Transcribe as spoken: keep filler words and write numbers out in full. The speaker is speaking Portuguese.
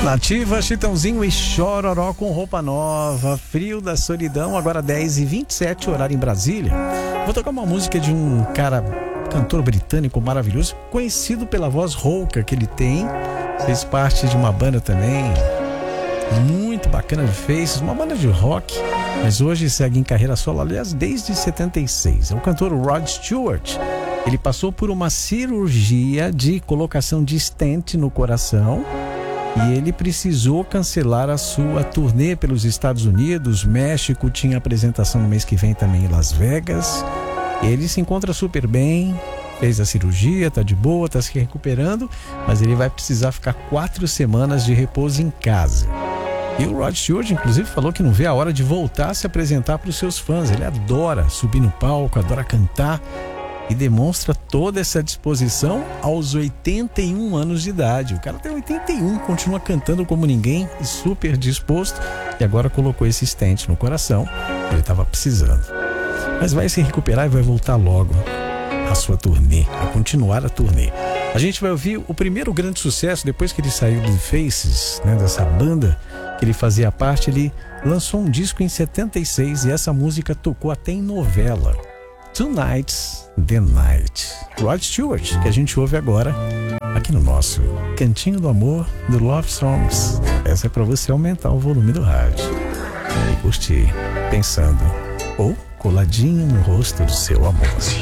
Nativa, Chitãozinho e Chororó com roupa nova, Frio da Solidão, agora dez e vinte e sete, horário em Brasília. Vou tocar uma música de um cara, cantor britânico maravilhoso, conhecido pela voz rouca que ele tem, fez parte de uma banda também muito bacana de Faces, uma banda de rock, mas hoje segue em carreira solo, aliás, desde setenta e seis. É o cantor Rod Stewart. Ele passou por uma cirurgia de colocação de stent no coração e ele precisou cancelar a sua turnê pelos Estados Unidos. México tinha apresentação no mês que vem também em Las Vegas. Ele se encontra super bem, fez a cirurgia, tá de boa, tá se recuperando, mas ele vai precisar ficar quatro semanas de repouso em casa. E o Rod Stewart, inclusive, falou que não vê a hora de voltar a se apresentar para os seus fãs. Ele adora subir no palco, adora cantar e demonstra toda essa disposição aos oitenta e um anos de idade. O cara tem oitenta e um, continua cantando como ninguém e super disposto, e agora colocou esse stent no coração, ele estava precisando. Mas vai se recuperar e vai voltar logo a sua turnê, a continuar a turnê. A gente vai ouvir o primeiro grande sucesso depois que ele saiu do Faces, né, dessa banda que ele fazia parte. Ele lançou um disco em setenta e seis e essa música tocou até em novela. Tonight's the Night. Rod Stewart, que a gente ouve agora aqui no nosso Cantinho do Amor do Love Songs. Essa é para você aumentar o volume do rádio e curtir, pensando ou coladinho no rosto do seu amor.